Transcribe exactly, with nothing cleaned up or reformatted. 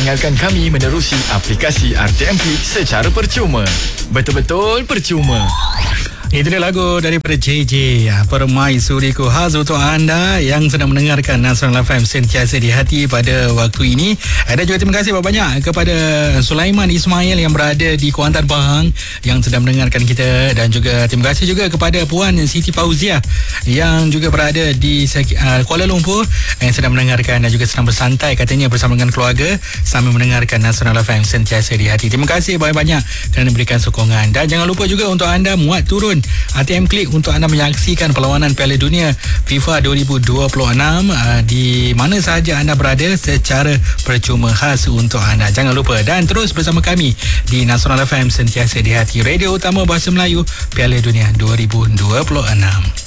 mendengarkan kami menerusi aplikasi R T M Click secara percuma. Betul-betul percuma. Itu dia lagu daripada J J, Permaisuriku, khas untuk anda yang sedang mendengarkan Nasional F M sentiasa di hati pada waktu ini. Dan juga terima kasih banyak kepada Sulaiman Ismail yang berada di Kuantan Pahang yang sedang mendengarkan kita, dan juga terima kasih juga kepada Puan Siti Fauziah yang juga berada di uh, Kuala Lumpur yang sedang mendengarkan dan juga sedang bersantai katanya bersama dengan keluarga sambil mendengarkan Nasional F M sentiasa di hati. Terima kasih banyak-banyak kerana berikan sokongan, dan jangan lupa juga untuk anda muat turun R T M Click untuk anda menyaksikan perlawanan Piala Dunia FIFA dua ribu dua puluh enam uh, di mana sahaja anda berada secara percuma, khas untuk anda. Jangan lupa dan terus bersama kami di Nasional F M sentiasa di hati, radio utama bahasa Melayu Piala Dunia dua ribu dua puluh enam.